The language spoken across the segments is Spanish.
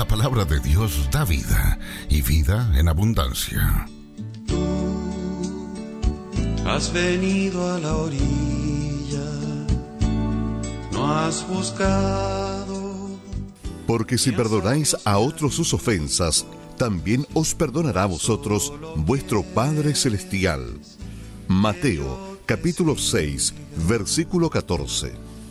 La palabra de Dios da vida, y vida en abundancia. Has venido a la orilla, no has buscado. Porque si perdonáis a otros sus ofensas, también os perdonará a vosotros vuestro Padre Celestial. Mateo, capítulo 6, versículo 14.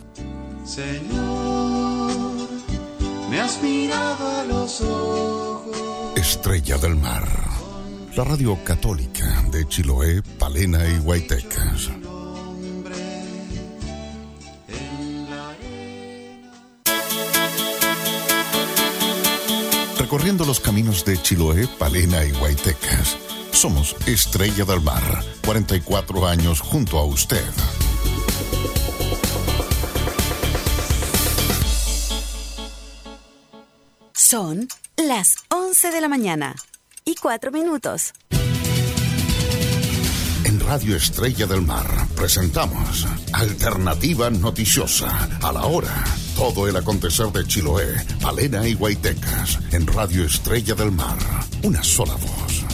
Señor, me has mirado a los ojos. Estrella del Mar, la radio católica de Chiloé, Palena y Huaytecas. Recorriendo los caminos de Chiloé, Palena y Huaytecas. Somos Estrella del Mar, 44 años junto a usted. Son las 11 de la mañana y 4 minutos. En Radio Estrella del Mar presentamos Alternativa Noticiosa a la hora. Todo el acontecer de Chiloé, Palena y Huaytecas. En Radio Estrella del Mar, una sola voz.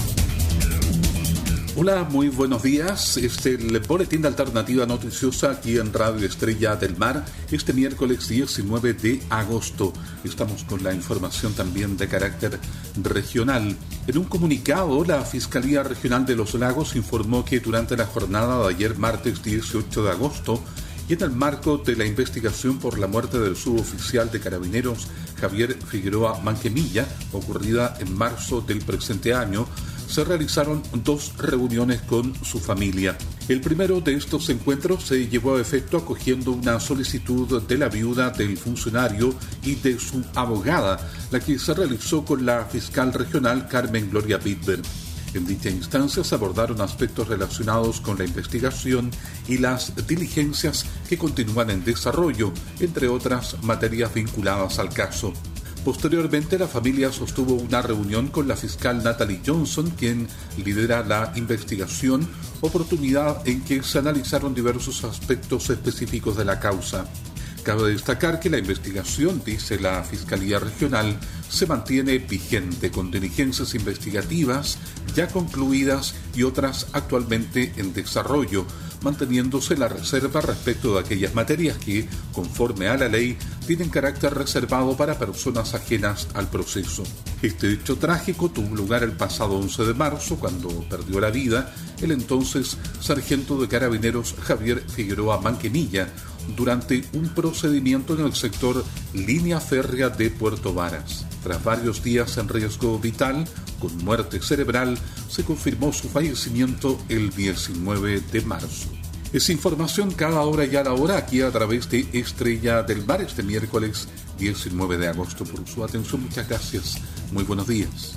Hola, muy buenos días. El boletín de Alternativa Noticiosa aquí en Radio Estrella del Mar, este miércoles 19 de agosto. Estamos con la información también de carácter regional. En un comunicado, la Fiscalía Regional de Los Lagos informó que durante la jornada de ayer, martes 18 de agosto, y en el marco de la investigación por la muerte del suboficial de Carabineros Javier Figueroa Manquemilla, ocurrida en marzo del presente año, se realizaron 2 reuniones con su familia. El primero de estos encuentros se llevó a efecto acogiendo una solicitud de la viuda del funcionario y de su abogada, la que se realizó con la fiscal regional Carmen Gloria Bitber. En dicha instancia se abordaron aspectos relacionados con la investigación y las diligencias que continúan en desarrollo, entre otras materias vinculadas al caso. Posteriormente, la familia sostuvo una reunión con la fiscal Natalie Johnson, quien lidera la investigación, oportunidad en que se analizaron diversos aspectos específicos de la causa. Cabe destacar que la investigación, dice la Fiscalía Regional, se mantiene vigente con diligencias investigativas ya concluidas y otras actualmente en desarrollo, manteniéndose la reserva respecto de aquellas materias que, conforme a la ley, tienen carácter reservado para personas ajenas al proceso. Este hecho trágico tuvo lugar el pasado 11 de marzo, cuando perdió la vida el entonces sargento de Carabineros Javier Figueroa Manquemilla, durante un procedimiento en el sector Línea Férrea de Puerto Varas. Tras varios días en riesgo vital, con muerte cerebral, se confirmó su fallecimiento el 19 de marzo. Es información cada hora y a la hora aquí a través de Estrella del Mar este miércoles 19 de agosto. Por su atención, muchas gracias. Muy buenos días.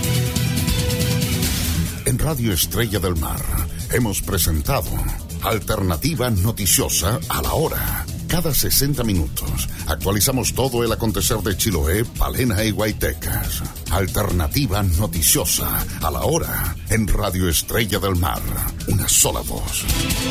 En Radio Estrella del Mar hemos presentado Alternativa Noticiosa a la hora. Cada 60 minutos actualizamos todo el acontecer de Chiloé, Palena y Huaytecas. Alternativa Noticiosa a la hora en Radio Estrella del Mar. Una sola voz.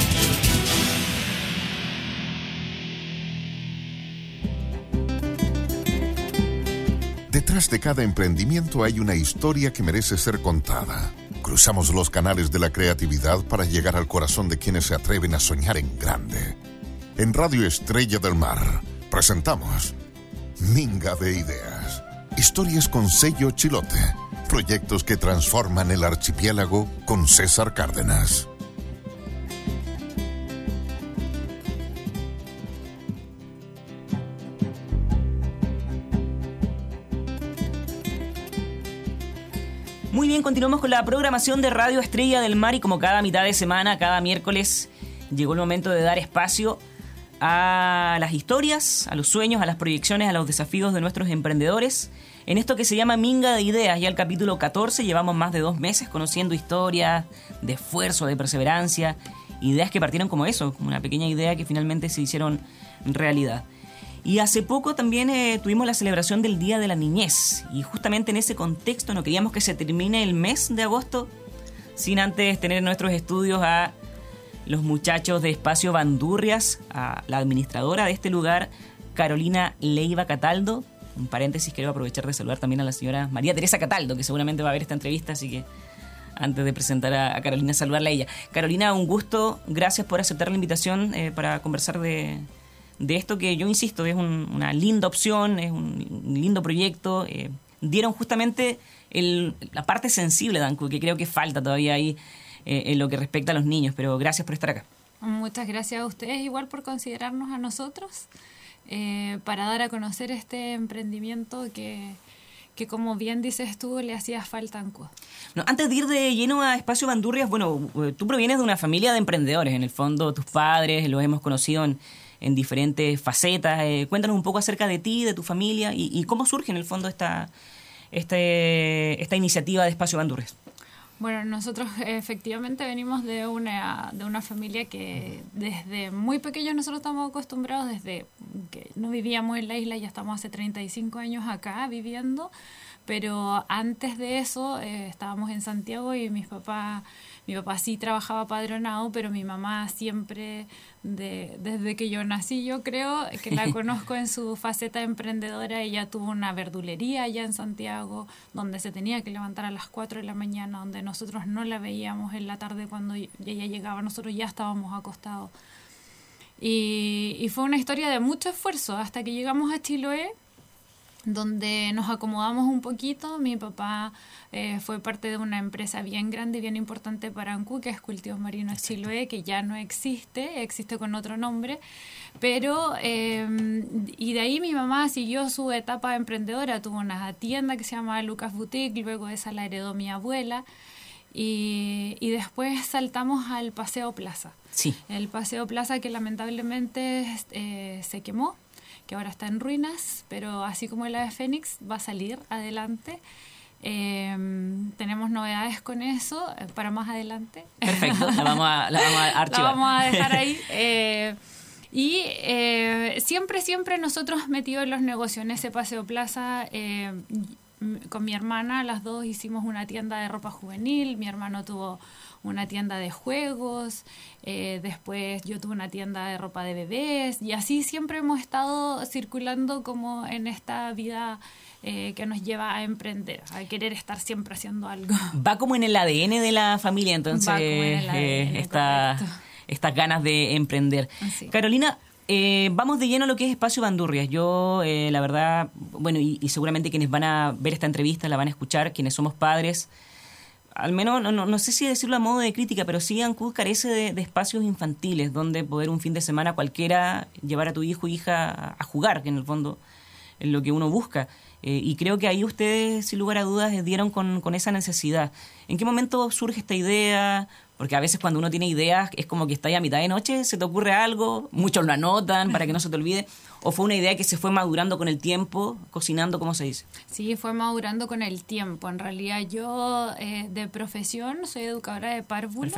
Detrás de cada emprendimiento hay una historia que merece ser contada. Cruzamos los canales de la creatividad para llegar al corazón de quienes se atreven a soñar en grande. En Radio Estrella del Mar presentamos Minga de Ideas. Historias con sello Chilote. Proyectos que transforman el archipiélago con César Cárdenas. Muy bien, continuamos con la programación de Radio Estrella del Mar y como cada mitad de semana, cada miércoles, llegó el momento de dar espacio a las historias, a los sueños, a las proyecciones, a los desafíos de nuestros emprendedores. En esto que se llama Minga de Ideas, ya el capítulo 14, llevamos más de 2 meses conociendo historias de esfuerzo, de perseverancia, ideas que partieron como eso, como una pequeña idea que finalmente se hicieron realidad. Y hace poco también tuvimos la celebración del Día de la Niñez, y justamente en ese contexto no queríamos que se termine el mes de agosto sin antes tener en nuestros estudios a los muchachos de Espacio Bandurrias, a la administradora de este lugar, Carolina Leiva Cataldo, un paréntesis, quiero aprovechar de saludar también a la señora María Teresa Cataldo, que seguramente va a ver esta entrevista, así que antes de presentar a Carolina, saludarla a ella. Carolina, un gusto, gracias por aceptar la invitación para conversar de esto que yo insisto, es una linda opción, es un lindo proyecto. Dieron justamente la parte sensible de ANCUD, que creo que falta todavía ahí en lo que respecta a los niños, pero gracias por estar acá. Muchas gracias a ustedes igual por considerarnos a nosotros para dar a conocer este emprendimiento que como bien dices tú, le hacía falta a ANCUD. No, antes de ir de lleno a Espacio Bandurrias, bueno, tú provienes de una familia de emprendedores, en el fondo tus padres los hemos conocido en diferentes facetas. Cuéntanos un poco acerca de ti, de tu familia y cómo surge en el fondo esta iniciativa de Espacio Bandurrias. Bueno, nosotros efectivamente venimos de una familia que desde muy pequeños nosotros estamos acostumbrados, desde que no vivíamos en la isla, ya estamos hace 35 años acá viviendo, pero antes de eso estábamos en Santiago y mi papá sí trabajaba padronado, pero mi mamá siempre, desde que yo nací, yo creo que la conozco en su faceta emprendedora. Ella tuvo una verdulería allá en Santiago, donde se tenía que levantar a las 4 de la mañana, donde nosotros no la veíamos en la tarde cuando ella llegaba, nosotros ya estábamos acostados. Y fue una historia de mucho esfuerzo hasta que llegamos a Chiloé, donde nos acomodamos un poquito. Mi papá fue parte de una empresa bien grande y bien importante para ANCUD, que es Cultivos Marinos Chiloé, que ya no existe con otro nombre, pero y de ahí mi mamá siguió su etapa emprendedora, tuvo una tienda que se llamaba Lucas Boutique, luego esa la heredó mi abuela, y después saltamos al Paseo Plaza. Sí. El Paseo Plaza que lamentablemente se quemó, que ahora está en ruinas, pero así como el Ave Fénix va a salir adelante. Tenemos novedades con eso para más adelante. Perfecto, la vamos a archivar. La vamos a dejar ahí. Siempre nosotros metidos en los negocios, en ese Paseo Plaza, con mi hermana, las dos hicimos una tienda de ropa juvenil, mi hermano tuvo una tienda de juegos, después yo tuve una tienda de ropa de bebés, y así siempre hemos estado circulando como en esta vida que nos lleva a emprender, a querer estar siempre haciendo algo. Va como en el ADN de la familia, entonces, estas ganas de emprender. Sí. Carolina, vamos de lleno a lo que es Espacio Bandurrias. Yo, la verdad, bueno, y seguramente quienes van a ver esta entrevista la van a escuchar, quienes somos padres, al menos, no sé si decirlo a modo de crítica, pero sí ANCUD carece de espacios infantiles donde poder un fin de semana cualquiera llevar a tu hijo o hija a jugar, que en el fondo es lo que uno busca. Y creo que ahí ustedes, sin lugar a dudas, dieron con esa necesidad. ¿En qué momento surge esta idea? Porque a veces cuando uno tiene ideas es como que está ahí a mitad de noche, se te ocurre algo, muchos lo anotan para que no se te olvide, o fue una idea que se fue madurando con el tiempo, cocinando, ¿cómo se dice? Sí, fue madurando con el tiempo. En realidad yo de profesión soy educadora de párvulos.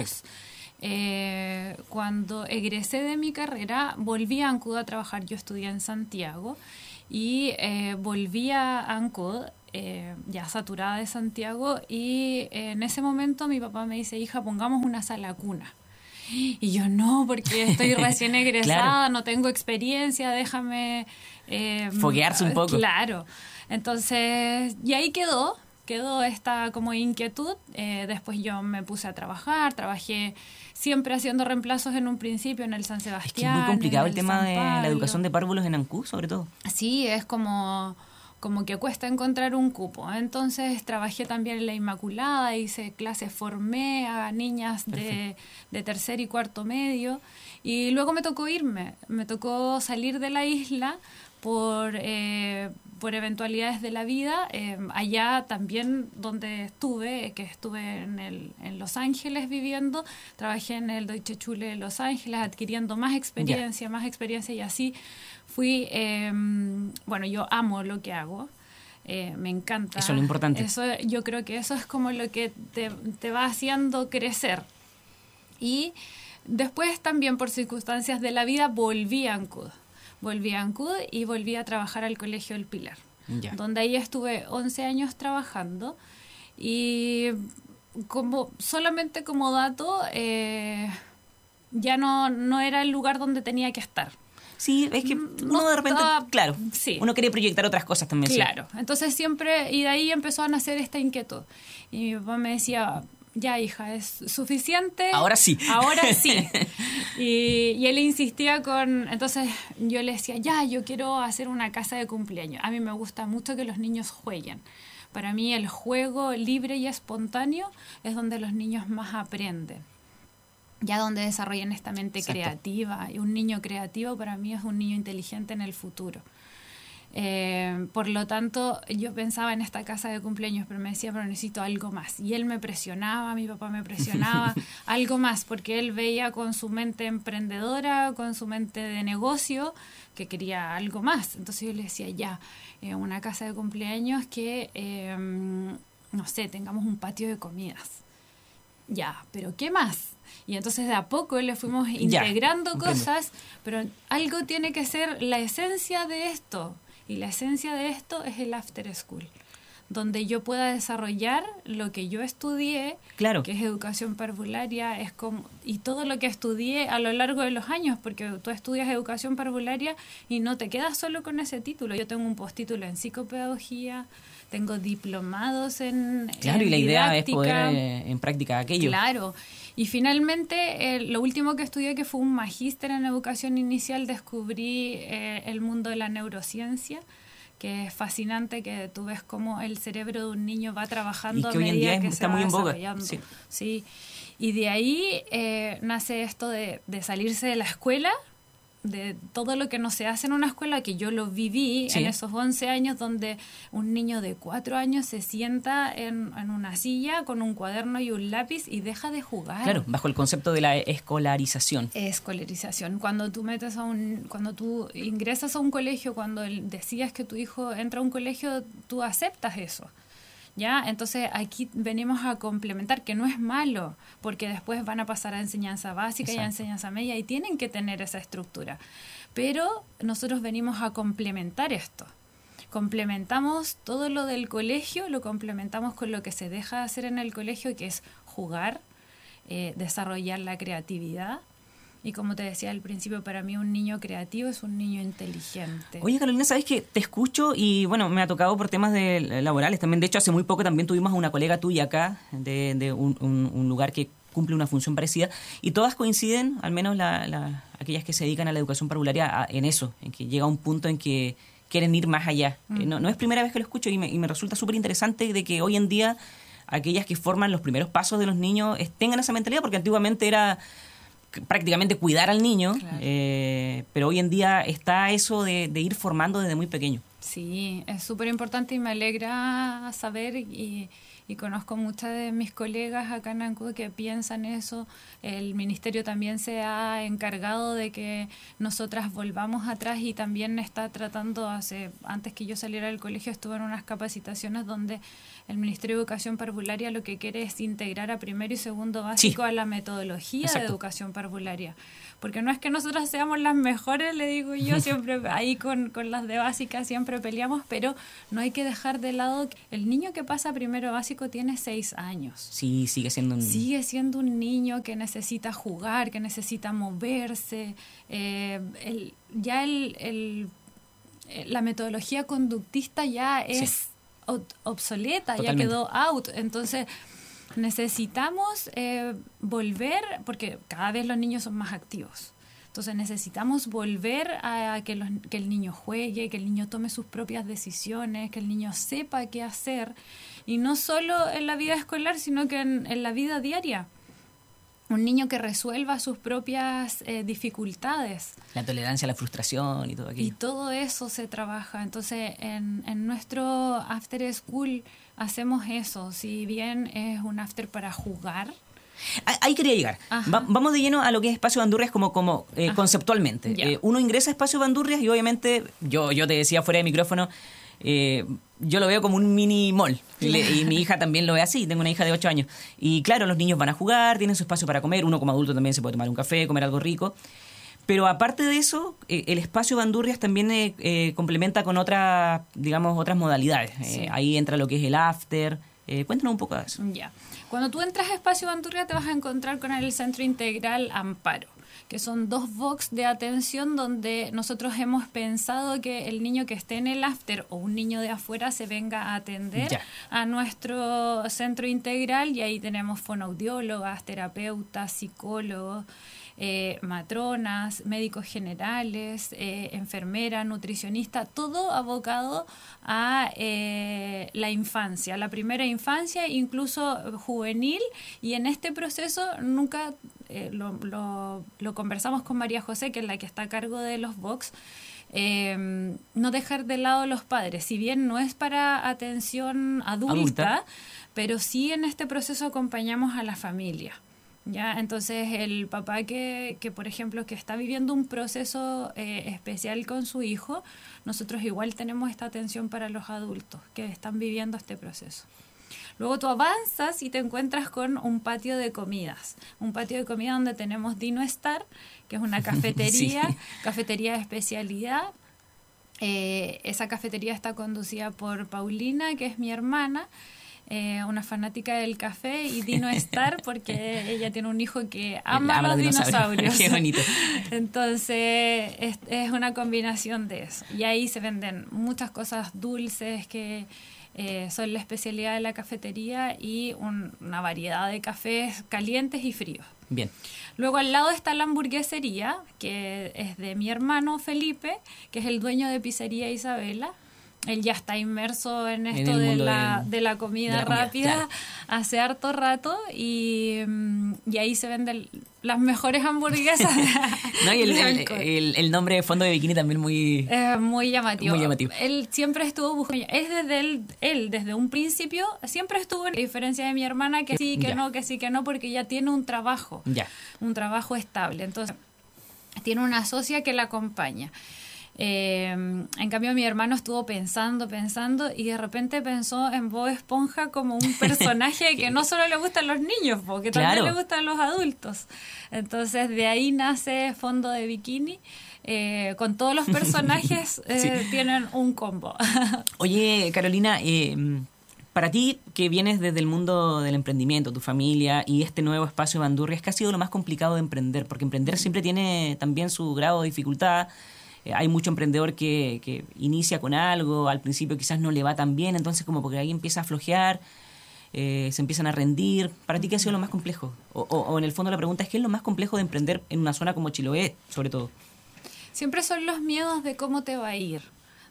Perfecto. Cuando egresé de mi carrera volví a ANCUD a trabajar. Yo estudié en Santiago y volví a ANCUD ya saturada de Santiago, y en ese momento mi papá me dice: hija, pongamos una sala cuna. Y yo: no, porque estoy recién egresada, claro, no tengo experiencia, déjame foguearse un poco. Claro. Entonces, y ahí quedó esta como inquietud. Después yo me puse a trabajar, trabajé siempre haciendo reemplazos en un principio en el San Sebastián. Es que es muy complicado el tema de la educación de párvulos en ANCUD, sobre todo. Sí, es como que cuesta encontrar un cupo. Entonces trabajé también en la Inmaculada, hice clases, formé a niñas de tercer y cuarto medio, y luego me tocó salir de la isla por eventualidades de la vida. Allá también donde estuve en Los Ángeles viviendo, trabajé en el Deutsche Schule de Los Ángeles, adquiriendo más experiencia, y así fui. Bueno, yo amo lo que hago, me encanta. Eso es lo importante. Yo creo que eso es como lo que te va haciendo crecer. Y después también, por circunstancias de la vida, volví a ANCUD y volví a trabajar al Colegio del Pilar, donde ahí estuve 11 años trabajando. Y solamente como dato, ya no era el lugar donde tenía que estar. Sí, es que uno de repente, claro, sí, uno quiere proyectar otras cosas también. Claro, sí. Entonces siempre, y de ahí empezó a nacer esta inquietud. Y mi papá me decía, ya hija, es suficiente. Ahora sí. Ahora sí. Y él insistía entonces yo le decía, ya, yo quiero hacer una casa de cumpleaños. A mí me gusta mucho que los niños jueguen. Para mí el juego libre y espontáneo es donde los niños más aprenden. Ya donde desarrollan esta mente creativa. Y un niño creativo para mí es un niño inteligente en el futuro. Por lo tanto, yo pensaba en esta casa de cumpleaños, pero me decía, pero necesito algo más. Y él me presionaba, mi papá me presionaba, algo más, porque él veía con su mente emprendedora, con su mente de negocio, que quería algo más. Entonces yo le decía, ya, una casa de cumpleaños que, no sé, tengamos un patio de comidas. Ya, pero ¿qué más? Y entonces de a poco le fuimos integrando cosas, pero algo tiene que ser la esencia de esto. Y la esencia de esto es el after school, donde yo pueda desarrollar lo que yo estudié, que es educación parvularia, y todo lo que estudié a lo largo de los años, porque tú estudias educación parvularia y no te quedas solo con ese título. Yo tengo un postítulo en psicopedagogía, tengo diplomados en Claro, y la idea es poner en práctica aquello. Claro. Y finalmente, lo último que estudié, que fue un magíster en educación inicial, descubrí el mundo de la neurociencia, que es fascinante, que tú ves cómo el cerebro de un niño va trabajando a medida que se va desarrollando. Sí. Y de ahí nace esto de salirse de la escuela, de todo lo que no se hace en una escuela, que yo lo viví en esos 11 años, donde un niño de 4 años se sienta en una silla con un cuaderno y un lápiz y deja de jugar. Claro, bajo el concepto de la escolarización. Escolarización. Cuando tú ingresas a un colegio, cuando decidas que tu hijo entra a un colegio, tú aceptas eso. ¿Ya? Entonces aquí venimos a complementar, que no es malo, porque después van a pasar a enseñanza básica y a enseñanza media y tienen que tener esa estructura. Pero nosotros venimos a complementar esto. Complementamos todo lo del colegio, lo complementamos con lo que se deja de hacer en el colegio, que es jugar, desarrollar la creatividad. Y como te decía al principio, para mí un niño creativo es un niño inteligente. Oye, Carolina, ¿sabes qué? Te escucho y, bueno, me ha tocado por temas laborales también. De hecho, hace muy poco también tuvimos a una colega tuya acá, de un lugar que cumple una función parecida, y todas coinciden, al menos aquellas que se dedican a la educación parvularia, en eso, en que llega un punto en que quieren ir más allá. No es primera vez que lo escucho y me resulta súper interesante de que hoy en día aquellas que forman los primeros pasos de los niños tengan esa mentalidad, porque antiguamente era prácticamente cuidar al niño, pero hoy en día está eso de ir formando desde muy pequeño. Sí, es súper importante y me alegra saber y conozco muchas de mis colegas acá en Ancud que piensan eso. El ministerio también se ha encargado de que nosotras volvamos atrás y también está tratando, antes que yo saliera del colegio estuve en unas capacitaciones donde el Ministerio de Educación Parvularia lo que quiere es integrar a primero y segundo básico a la metodología de educación parvularia. Porque no es que nosotras seamos las mejores, le digo yo, siempre ahí con las de básica siempre peleamos, pero no hay que dejar de lado que el niño que pasa primero básico tiene 6 años. Sí, sigue siendo un niño. Sigue siendo un niño que necesita jugar, que necesita moverse. La metodología conductista ya es obsoleta, totalmente. Ya quedó out. Entonces necesitamos volver, porque cada vez los niños son más activos. Entonces necesitamos volver a que el niño juegue, que el niño tome sus propias decisiones, que el niño sepa qué hacer. Y no solo en la vida escolar, sino que en la vida diaria. Un niño que resuelva sus propias dificultades. La tolerancia a la frustración y todo aquello. Y todo eso se trabaja. Entonces, en nuestro after school hacemos eso. Si bien es un after para jugar. Ahí quería llegar. Vamos de lleno a lo que es Espacio Bandurrias como conceptualmente. Uno ingresa a Espacio Bandurrias y obviamente, yo te decía fuera de micrófono, yo lo veo como un mini mall y mi hija también lo ve así. Tengo una hija de 8 años y claro, los niños van a jugar, tienen su espacio para comer, uno como adulto también se puede tomar un café, comer algo rico, pero aparte de eso el Espacio Bandurrias también complementa con otras modalidades. Ahí entra lo que es el after. Cuéntanos un poco de eso. Cuando tú entras a Espacio Bandurrias te vas a encontrar con el Centro Integral Amparo. que son 2 box de atención donde nosotros hemos pensado que el niño que esté en el after o un niño de afuera se venga a atender a nuestro centro integral, y ahí tenemos fonoaudiólogas, terapeutas, psicólogos, matronas, médicos generales, enfermera, nutricionista, todo abocado a la infancia, la primera infancia, incluso juvenil, y en este proceso nunca lo conversamos con María José, que es la que está a cargo de los box, no dejar de lado a los padres, si bien no es para atención adulta, pero sí en este proceso acompañamos a la familia. ¿Ya? Entonces el papá que por ejemplo, que está viviendo un proceso especial con su hijo, nosotros igual tenemos esta atención para los adultos que están viviendo este proceso. Luego tú avanzas y te encuentras con un patio de comidas. Un patio de comida donde tenemos Dino Star, que es una cafetería, cafetería de especialidad. Esa cafetería está conducida por Paulina, que es mi hermana, una fanática del café, y Dino Star porque ella tiene un hijo que ama los dinosaurios. Qué bonito. Entonces es una combinación de eso. Y ahí se venden muchas cosas dulces que son la especialidad de la cafetería, y una variedad de cafés calientes y fríos. Bien. Luego al lado está la hamburguesería, que es de mi hermano Felipe, que es el dueño de Pizzería Isabela. Él ya está inmerso en esto de la comida rápida, claro, hace harto rato, y ahí se venden las mejores hamburguesas. No, y el nombre de Fondo de Bikini también muy llamativo. Muy llamativo. Él siempre estuvo buscando, es desde él desde un principio, siempre estuvo, a diferencia de mi hermana, que sí, que no, que sí, que no, porque ya tiene un trabajo estable. Entonces, tiene una socia que la acompaña. En cambio mi hermano estuvo pensando y de repente pensó en Bob Esponja como un personaje que no solo le gustan los niños, porque también le gustan los adultos. Entonces de ahí nace Fondo de Bikini, con todos los personajes tienen un combo. Oye, Carolina, para ti, que vienes desde el mundo del emprendimiento, tu familia y este nuevo espacio Bandurrias, ¿qué ha sido lo más complicado de emprender? Porque emprender siempre tiene también su grado de dificultad. Hay mucho emprendedor que inicia con algo, al principio quizás no le va tan bien, entonces como porque ahí empieza a flojear, se empiezan a rendir. ¿Para ti qué ha sido lo más complejo? O en el fondo la pregunta es, ¿qué es lo más complejo de emprender en una zona como Chiloé, sobre todo? Siempre son los miedos de cómo te va a ir,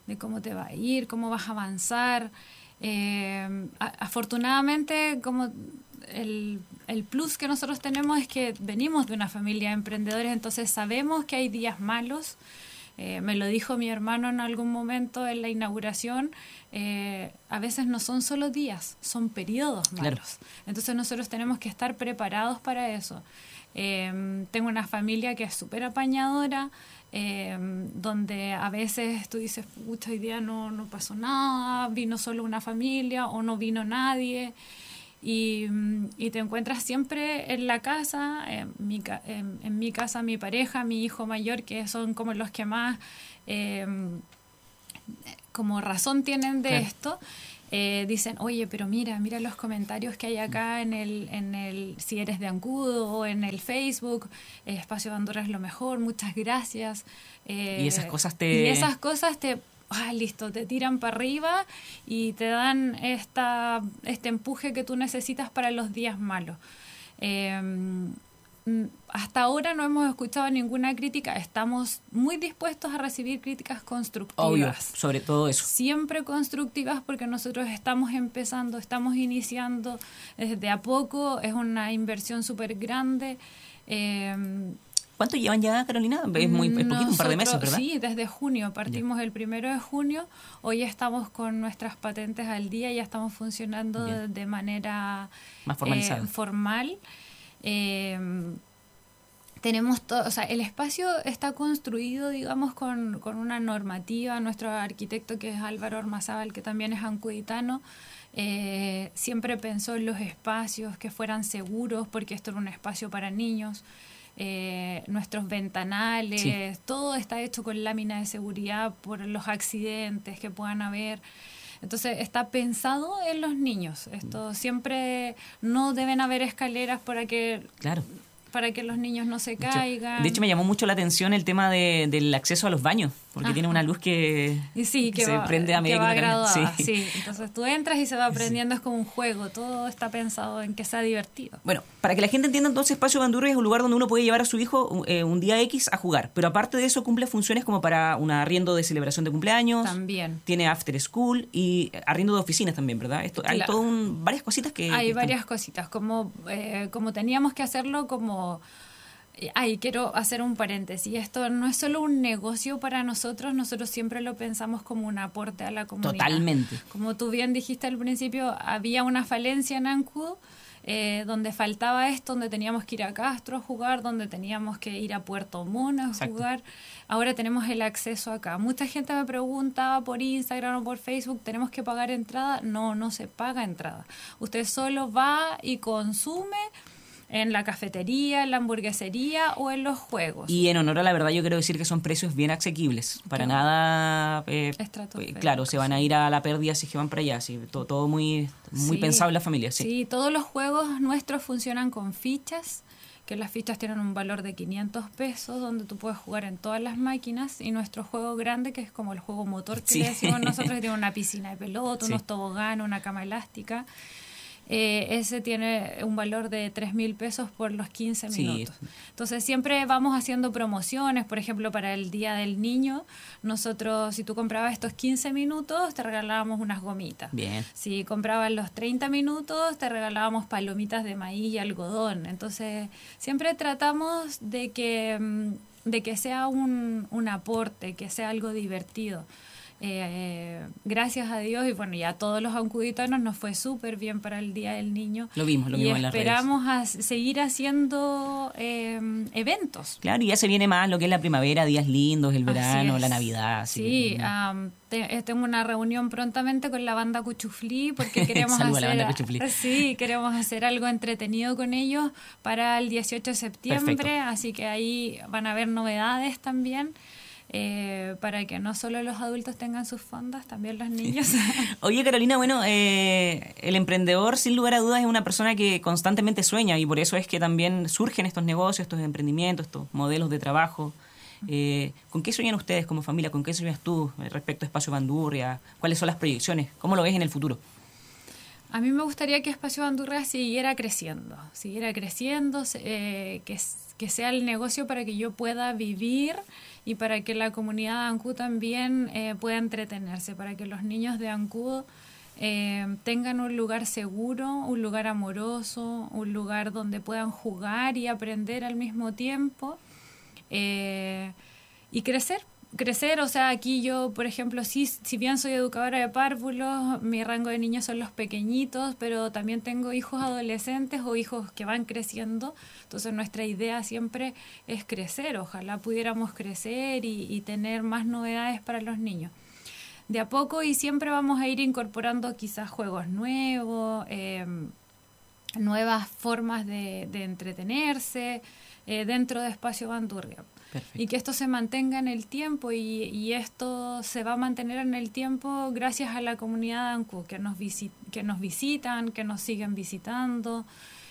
cómo vas a avanzar. Afortunadamente, como el plus que nosotros tenemos es que venimos de una familia de emprendedores, entonces sabemos que hay días malos. Me lo dijo mi hermano en algún momento en la inauguración, a veces no son solo días, son periodos malos. Claro. Entonces nosotros tenemos que estar preparados para eso. Tengo una familia que es súper apañadora, donde a veces tú dices, pucha, hoy día no pasó nada, vino solo una familia o no vino nadie. Y te encuentras siempre en la casa, en mi casa, mi pareja, mi hijo mayor, que son como los que más como razón tienen de esto. Dicen, oye, pero mira los comentarios que hay acá en el si eres de Ancudo o en el Facebook, Espacio Bandurrias es lo mejor, muchas gracias. Y esas cosas listo, te tiran para arriba y te dan este empuje que tú necesitas para los días malos. Hasta ahora no hemos escuchado ninguna crítica. Estamos muy dispuestos a recibir críticas constructivas. Obvio, sobre todo eso. Siempre constructivas, porque nosotros estamos empezando, estamos iniciando desde a poco. Es una inversión súper grande. ¿Cuánto llevan ya, Carolina? Es poquito, un par de meses, ¿verdad? Sí, desde junio. Partimos el 1 de junio. Hoy estamos con nuestras patentes al día y ya estamos funcionando de manera más formalizada. Formal. Tenemos todo, o sea, el espacio está construido, digamos, con una normativa. Nuestro arquitecto, que es Álvaro Ormazábal, que también es ancuditano, siempre pensó en los espacios que fueran seguros, porque esto era un espacio para niños. Nuestros ventanales, todo está hecho con lámina de seguridad por los accidentes que puedan haber. Entonces está pensado en los niños. Esto siempre no deben haber escaleras para que para que los niños no se caigan. De hecho, me llamó mucho la atención el tema del acceso a los baños, porque tiene una luz que se prende a medida que uno camina. Sí, entonces tú entras y se va aprendiendo, es como un juego, todo está pensado en que sea divertido. Bueno, para que la gente entienda, entonces Espacio Bandurria es un lugar donde uno puede llevar a su hijo un día X a jugar, pero aparte de eso cumple funciones como para un arriendo de celebración de cumpleaños. También. Tiene after school y arriendo de oficinas también, ¿verdad? Hay varias cositas que... Hay varias cositas, como teníamos que hacerlo como... quiero hacer un paréntesis. Esto no es solo un negocio para nosotros siempre lo pensamos como un aporte a la comunidad. Totalmente. Como tú bien dijiste al principio, había una falencia en Ancud, donde faltaba esto, donde teníamos que ir a Castro a jugar, donde teníamos que ir a Puerto Montt a jugar. Ahora tenemos el acceso acá. Mucha gente me pregunta por Instagram o por Facebook, ¿tenemos que pagar entrada? No se paga entrada. Usted solo va y consume en la cafetería, en la hamburguesería o en los juegos. Y en honor a la verdad, yo quiero decir que son precios bien asequibles. Para nada, claro, se van a ir a la pérdida si es que van para allá. Sí, todo muy pensado en la familia. Sí, todos los juegos nuestros funcionan con fichas, que las fichas tienen un valor de 500 pesos, donde tú puedes jugar en todas las máquinas, y nuestro juego grande, que es como el juego motor que le decimos nosotros, que tiene una piscina de pelota, unos toboganes, una cama elástica. Ese tiene un valor de 3.000 pesos por los 15 minutos. Entonces siempre vamos haciendo promociones. Por ejemplo, para el Día del Niño, nosotros, si tú comprabas estos 15 minutos, te regalábamos unas gomitas. Bien. Si comprabas los 30 minutos, te regalábamos palomitas de maíz y algodón. Entonces siempre tratamos de que sea un aporte, que sea algo divertido. Gracias a Dios, y bueno, ya todos los ancuditanos nos fue súper bien para el Día del Niño. Lo vimos en las redes. Y esperamos seguir haciendo eventos. Claro, y ya se viene más lo que es la primavera, días lindos, el verano, la Navidad. Tengo una reunión prontamente con la banda Cuchuflí, porque queremos queremos hacer algo entretenido con ellos para el 18 de septiembre. Perfecto. Así que ahí van a haber novedades también. Para que no solo los adultos tengan sus fondas, también los niños. Oye, Carolina, bueno, el emprendedor sin lugar a dudas es una persona que constantemente sueña, y por eso es que también surgen estos negocios, estos emprendimientos, estos modelos de trabajo. ¿Con qué sueñan ustedes como familia? ¿Con qué sueñas tú respecto a Espacio Bandurria? ¿Cuáles son las proyecciones? ¿Cómo lo ves en el futuro? A mí me gustaría que Espacio Bandurria siguiera creciendo, que sea el negocio para que yo pueda vivir y para que la comunidad de Ancud también pueda entretenerse, para que los niños de Ancud tengan un lugar seguro, un lugar amoroso, un lugar donde puedan jugar y aprender al mismo tiempo, y crecer. O sea, aquí yo, por ejemplo, si bien soy educadora de párvulos, mi rango de niños son los pequeñitos, pero también tengo hijos adolescentes o hijos que van creciendo. Entonces nuestra idea siempre es crecer. Ojalá pudiéramos crecer y tener más novedades para los niños. De a poco, y siempre vamos a ir incorporando quizás juegos nuevos, nuevas formas de entretenerse dentro de Espacio Bandurria. Perfecto. Y que esto se mantenga en el tiempo, y esto se va a mantener en el tiempo gracias a la comunidad de Ancud, que nos visitan, que nos siguen visitando,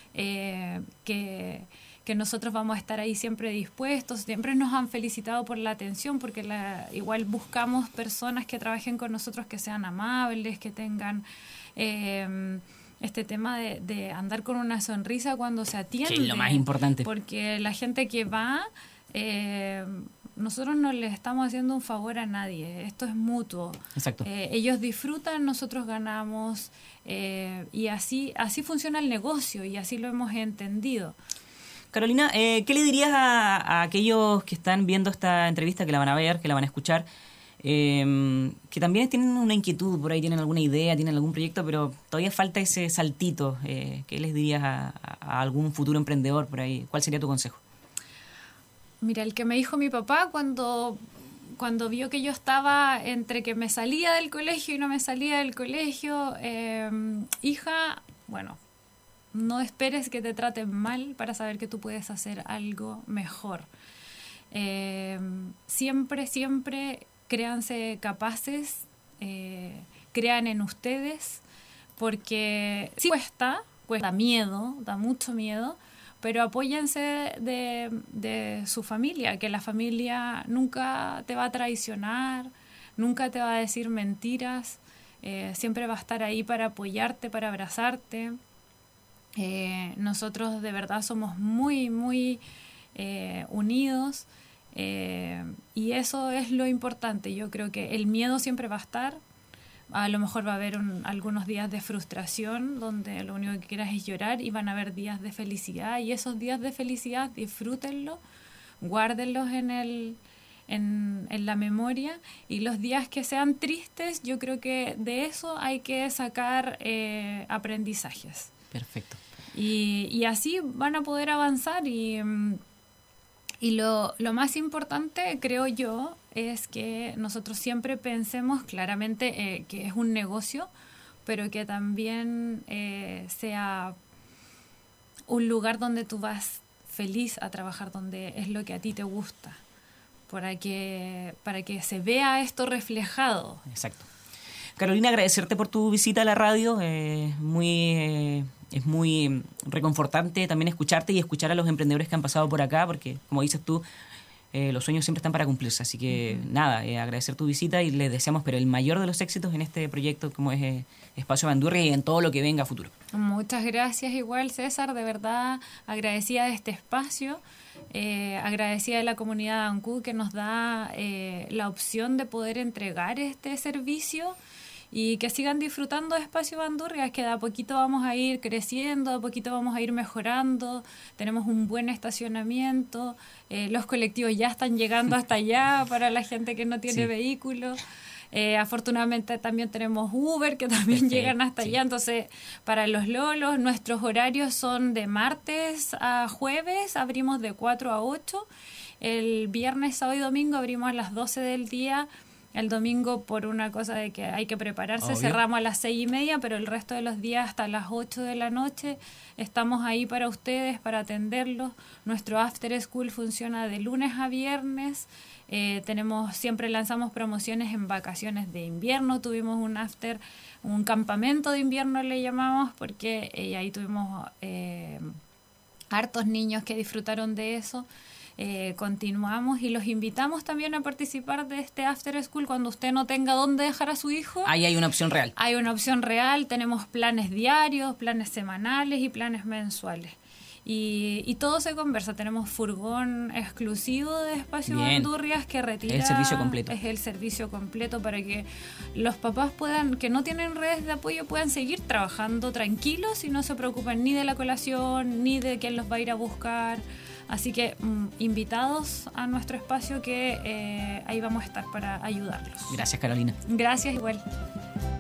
que nosotros vamos a estar ahí siempre dispuestos. Siempre nos han felicitado por la atención, porque igual buscamos personas que trabajen con nosotros, que sean amables, que tengan este tema de andar con una sonrisa cuando se atiende. Que es lo más importante. Porque la gente que va... nosotros no les estamos haciendo un favor a nadie, esto es mutuo. Exacto. Ellos disfrutan, nosotros ganamos, y así funciona el negocio, y así lo hemos entendido. Carolina, ¿qué le dirías a aquellos que están viendo esta entrevista, que la van a ver, que la van a escuchar, que también tienen una inquietud por ahí, tienen alguna idea, tienen algún proyecto, pero todavía falta ese saltito? ¿Qué les dirías a algún futuro emprendedor por ahí? ¿Cuál sería tu consejo? Mira, el que me dijo mi papá cuando vio que yo estaba entre que me salía del colegio y no me salía del colegio, hija, bueno, no esperes que te traten mal para saber que tú puedes hacer algo mejor. Siempre créanse capaces, crean en ustedes, porque sí cuesta miedo, da mucho miedo, pero apóyense de su familia, que la familia nunca te va a traicionar, nunca te va a decir mentiras, siempre va a estar ahí para apoyarte, para abrazarte. Nosotros de verdad somos muy, muy unidos, y eso es lo importante. Yo creo que el miedo siempre va a estar. A lo mejor va a haber algunos días de frustración donde lo único que quieras es llorar, y van a haber días de felicidad, y esos días de felicidad disfrútenlos, guárdenlos en la memoria, y los días que sean tristes, yo creo que de eso hay que sacar aprendizajes. Perfecto. Y así van a poder avanzar, y lo más importante, creo yo, es que nosotros siempre pensemos claramente que es un negocio, pero que también sea un lugar donde tú vas feliz a trabajar, donde es lo que a ti te gusta, para que se vea esto reflejado. Exacto. Carolina, agradecerte por tu visita a la radio. Es muy reconfortante también escucharte y escuchar a los emprendedores que han pasado por acá, porque, como dices tú, los sueños siempre están para cumplirse. Así que, nada, agradecer tu visita, y les deseamos pero el mayor de los éxitos en este proyecto como es Espacio Bandurria, y en todo lo que venga a futuro. Muchas gracias igual, César, de verdad agradecida de este espacio, agradecida de la comunidad de Ancud que nos da la opción de poder entregar este servicio, y que sigan disfrutando de Espacio Bandurria, que de a poquito vamos a ir creciendo, de a poquito vamos a ir mejorando, tenemos un buen estacionamiento, los colectivos ya están llegando hasta allá para la gente que no tiene vehículo. Afortunadamente también tenemos Uber que también llegan hasta allá. Entonces, para los lolos, nuestros horarios son de martes a jueves, abrimos de 4 a 8, el viernes, sábado y domingo abrimos a las 12 del día. El domingo, por una cosa de que hay que prepararse, cerramos a las 6:30, pero el resto de los días hasta las 8 de la noche estamos ahí para ustedes, para atenderlos. Nuestro After School funciona de lunes a viernes. Siempre lanzamos promociones en vacaciones de invierno. Tuvimos un campamento de invierno le llamamos, porque ahí tuvimos hartos niños que disfrutaron de eso. Continuamos y los invitamos también a participar de este After School cuando usted no tenga dónde dejar a su hijo. Ahí hay una opción real. Hay una opción real, tenemos planes diarios, planes semanales y planes mensuales. Y todo se conversa. Tenemos furgón exclusivo de Espacio Bandurrias que retira. El servicio completo. Es el servicio completo para que los papás que no tienen redes de apoyo, puedan seguir trabajando tranquilos y no se preocupen ni de la colación, ni de quién los va a ir a buscar. Así que invitados a nuestro espacio, que ahí vamos a estar para ayudarlos. Gracias, Carolina. Gracias igual.